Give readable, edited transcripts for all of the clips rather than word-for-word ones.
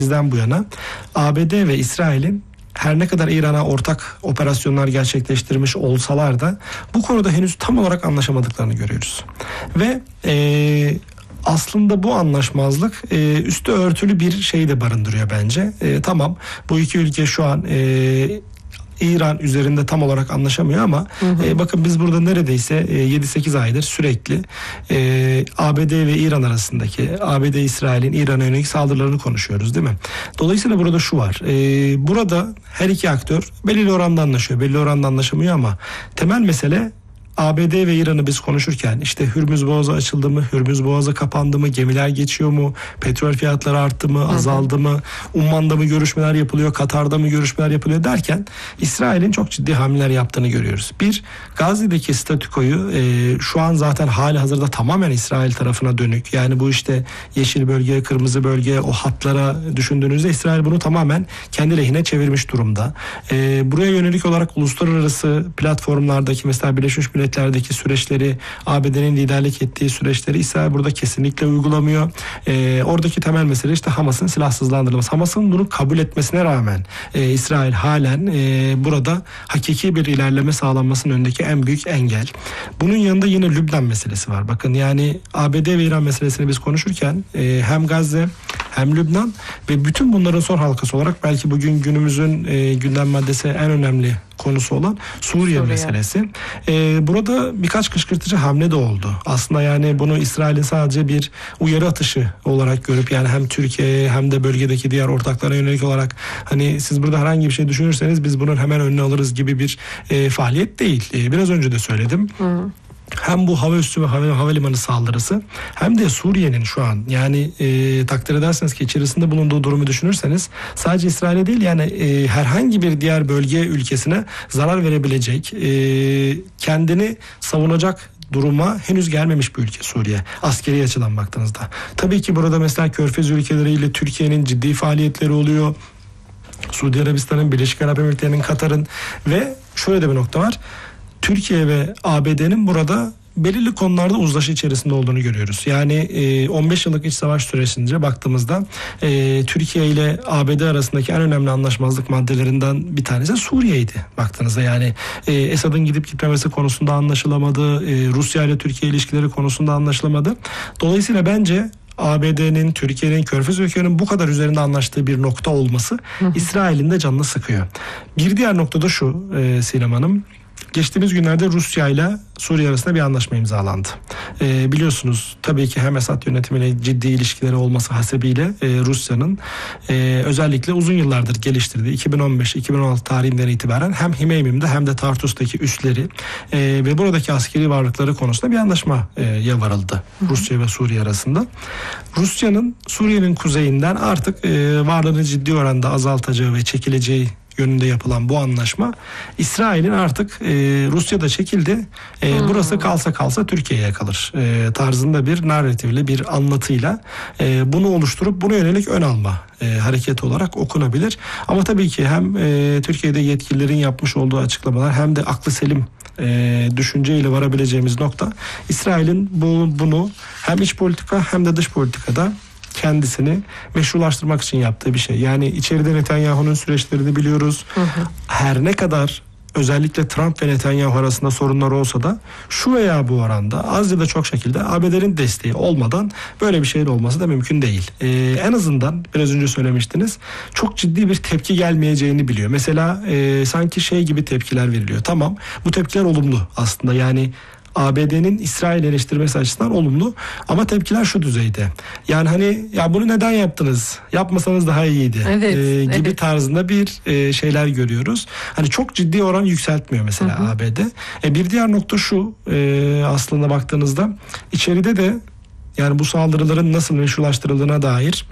bu yana ABD ve İsrail'in her ne kadar İran'a ortak operasyonlar gerçekleştirmiş olsalar da bu konuda henüz tam olarak anlaşamadıklarını görüyoruz. Ve aslında bu anlaşmazlık üstü örtülü bir şey de barındırıyor bence. Tamam, bu iki ülke şu an İran üzerinde tam olarak anlaşamıyor ama bakın biz burada neredeyse 7-8 aydır sürekli ABD ve İran arasındaki, ABD-İsrail'in İran'a yönelik saldırılarını konuşuyoruz, değil mi? Dolayısıyla burada şu var. Burada her iki aktör belirli oranda anlaşıyor, belirli oranda anlaşamıyor ama temel mesele ABD ve İran'ı biz konuşurken işte Hürmüz Boğazı açıldı mı, Hürmüz Boğazı kapandı mı, gemiler geçiyor mu, petrol fiyatları arttı mı, azaldı mı, Umman'da mı görüşmeler yapılıyor, Katar'da mı görüşmeler yapılıyor derken İsrail'in çok ciddi hamleler yaptığını görüyoruz. Bir, Gazze'deki statükoyu şu an zaten hali hazırda tamamen İsrail tarafına dönük. Yani bu işte yeşil bölge, kırmızı bölge, o hatlara düşündüğünüzde İsrail bunu tamamen kendi lehine çevirmiş durumda. Buraya yönelik olarak uluslararası platformlardaki mesela Birleşmiş Milletler'deki süreçleri, ABD'nin liderlik ettiği süreçleri İsrail burada kesinlikle uygulamıyor. Oradaki temel mesele işte Hamas'ın silahsızlandırılması. Hamas'ın bunu kabul etmesine rağmen İsrail halen burada hakiki bir ilerleme sağlanmasının önündeki en büyük engel. Bunun yanında yine Lübnan meselesi var. Bakın yani ABD ve İran meselesini biz konuşurken hem Gazze hem Lübnan ve bütün bunların son halkası olarak belki bugün günümüzün gündem maddesi en önemli konusu olan Suriye meselesi. Burada birkaç kışkırtıcı hamle de oldu. Aslında yani bunu İsrail'in sadece bir uyarı atışı olarak görüp yani hem Türkiye'ye hem de bölgedeki diğer ortaklara yönelik olarak hani siz burada herhangi bir şey düşünürseniz biz bunun hemen önüne alırız gibi bir faaliyet değil. Biraz önce de söyledim. Hem bu hava üssü ve havalimanı saldırısı hem de Suriye'nin şu an yani takdir ederseniz ki içerisinde bulunduğu durumu düşünürseniz sadece İsrail'e değil yani herhangi bir diğer bölge ülkesine zarar verebilecek, kendini savunacak duruma henüz gelmemiş bir ülke Suriye. Askeri açıdan baktığınızda. Tabii ki burada mesela Körfez ülkeleriyle Türkiye'nin ciddi faaliyetleri oluyor. Suudi Arabistan'ın, Birleşik Arap Emirlikleri'nin, Katar'ın ve şöyle de bir nokta var. Türkiye ve ABD'nin burada belirli konularda uzlaşı içerisinde olduğunu görüyoruz. Yani 15 yıllık iç savaş süresince baktığımızda Türkiye ile ABD arasındaki en önemli anlaşmazlık maddelerinden bir tanesi Suriye'ydi baktığınızda. Yani Esad'ın gidip gitmemesi konusunda anlaşılamadı. Rusya ile Türkiye ilişkileri konusunda anlaşılamadı. Dolayısıyla bence ABD'nin, Türkiye'nin, Körfez ülkelerinin bu kadar üzerinde anlaştığı bir nokta olması İsrail'in de canını sıkıyor. Bir diğer nokta da şu Sinem Hanım. Geçtiğimiz günlerde Rusya ile Suriye arasında bir anlaşma imzalandı. Biliyorsunuz tabii ki hem Esad yönetimiyle ciddi ilişkileri olması hasebiyle Rusya'nın özellikle uzun yıllardır geliştirdiği 2015-2016 tarihinden itibaren hem Himeymim'de hem de Tartus'taki üsleri ve buradaki askeri varlıkları konusunda bir anlaşmaya varıldı Rusya ve Suriye arasında. Rusya'nın Suriye'nin kuzeyinden artık varlığını ciddi oranda azaltacağı ve çekileceği yönünde yapılan bu anlaşma İsrail'in artık Rusya'da çekildi. Burası kalsa Türkiye'ye kalır tarzında bir narratifle, bir anlatıyla bunu oluşturup buna yönelik ön alma hareket olarak okunabilir. Ama tabii ki hem Türkiye'de yetkililerin yapmış olduğu açıklamalar hem de aklı selim düşünceyle varabileceğimiz nokta İsrail'in bunu hem iç politika hem de dış politikada kendisini meşrulaştırmak için yaptığı bir şey. Yani içeride Netanyahu'nun süreçlerini biliyoruz. Her ne kadar özellikle Trump ve Netanyahu arasında sorunlar olsa da şu veya bu oranda az ya da çok şekilde ABD'nin desteği olmadan böyle bir şeyin olması da mümkün değil. En azından biraz önce söylemiştiniz çok ciddi bir tepki gelmeyeceğini biliyor. Mesela sanki şey gibi tepkiler veriliyor. Tamam, bu tepkiler olumlu aslında yani ABD'nin İsrail eleştirmesi açısından olumlu ama tepkiler şu düzeyde. Yani hani ya bunu neden yaptınız? Yapmasanız daha iyiydi. Gibi tarzında bir şeyler görüyoruz. Hani çok ciddi oran yükseltmiyor mesela ABD. Bir diğer nokta şu aslında baktığınızda içeride de yani bu saldırıların nasıl meşrulaştırıldığına dair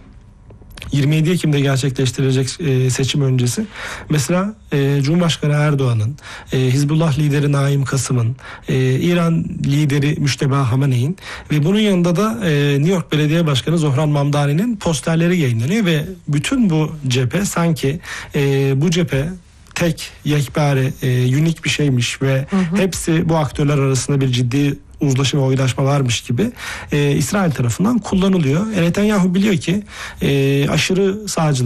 27 Ekim'de gerçekleştirilecek seçim öncesi mesela Cumhurbaşkanı Erdoğan'ın, Hizbullah lideri Naim Kasım'ın, İran lideri Müşteba Hamaney'in ve bunun yanında da New York Belediye Başkanı Zohran Mamdani'nin posterleri yayınlanıyor ve bütün bu cephe sanki bu cephe tek, yekpare, unik bir şeymiş ve hepsi bu aktörler arasında bir ciddi uzlaşı ve oydaşma varmış gibi İsrail tarafından kullanılıyor. Netanyahu biliyor ki aşırı sağcılar